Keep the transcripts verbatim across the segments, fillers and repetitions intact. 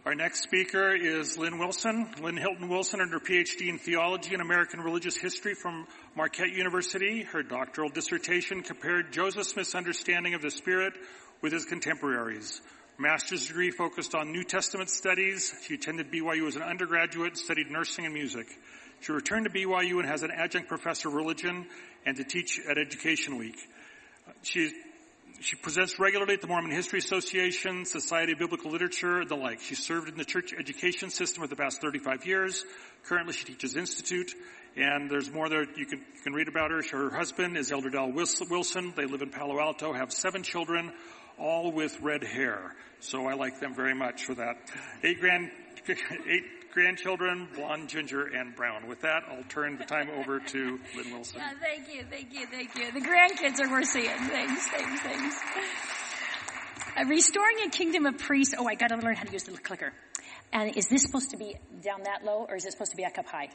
Our next speaker is Lynn Wilson. Lynn Hilton Wilson earned her P H D in Theology and American Religious History from Marquette University. Her doctoral dissertation compared Joseph Smith's understanding of the Spirit with his contemporaries. Her master's degree focused on New Testament studies. She attended B Y U as an undergraduate and studied nursing and music. She returned to B Y U and has an adjunct professor of religion and to teach at Education Week. She She presents regularly at the Mormon History Association, Society of Biblical Literature, and the like. She served in the church education system for the past thirty-five years. Currently, she teaches Institute, and there's more there you can, you can read about her. Her husband is Elder Dal Wilson. They live in Palo Alto, have seven children, all with red hair. So I like them very much for that. Eight grand, eight grandchildren, blonde, ginger, and brown. With that, I'll turn the time over to Lynn Wilson. Yeah, thank you, thank you, thank you. The grandkids are worth seeing. Thanks, thanks, thanks. Uh, restoring a kingdom of priests. Oh, I got to learn how to use the clicker. And is this supposed to be down that low, or is it supposed to be back up high?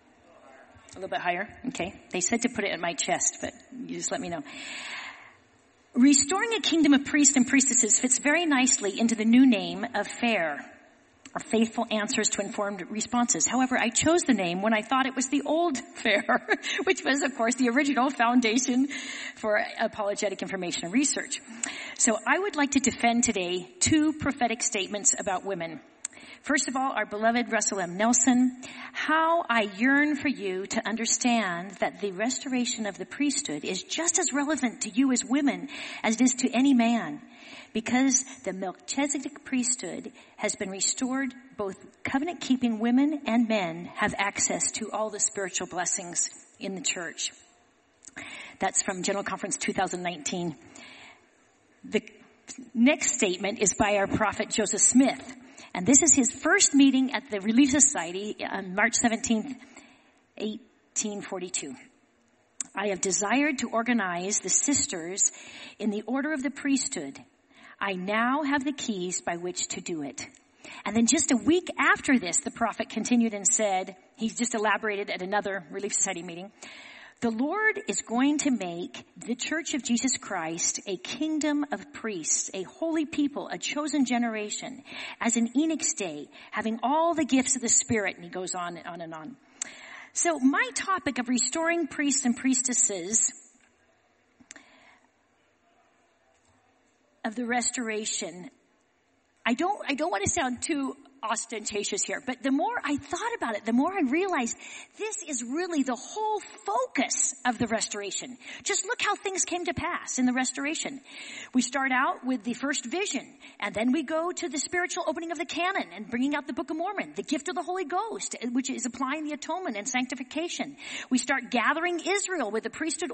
A little bit higher? Okay. They said to put it at my chest, but you just let me know. Restoring a kingdom of priests and priestesses fits very nicely into the new name of FAIR, or Faithful Answers to Informed Responses. However, I chose the name when I thought it was the old FAIR, which was, of course, the original foundation for apologetic information and research. So I would like to defend today two prophetic statements about women. First of all, our beloved Russell M. Nelson, how I yearn for you to understand that the restoration of the priesthood is just as relevant to you as women as it is to any man. Because the Melchizedek priesthood has been restored, both covenant-keeping women and men have access to all the spiritual blessings in the church. That's from General Conference two thousand nineteen. The next statement is by our prophet Joseph Smith. And this is his first meeting at the Relief Society on March seventeenth, eighteen forty-two. I have desired to organize the sisters in the order of the priesthood. I now have the keys by which to do it. And then just a week after this, the prophet continued and said, he just elaborated at another Relief Society meeting, the Lord is going to make the Church of Jesus Christ a kingdom of priests, a holy people, a chosen generation, as in Enoch's day, having all the gifts of the Spirit. And he goes on and on and on. So my topic of restoring priests and priestesses of the restoration, I don't, I don't want to sound too ostentatious here, but the more I thought about it, the more I realized this is really the whole focus of the restoration. Just look how things came to pass in the restoration. We start out with the first vision, and then we go to the spiritual opening of the canon and bringing out the Book of Mormon, the gift of the Holy Ghost, which is applying the atonement and sanctification. We start gathering Israel with the priesthood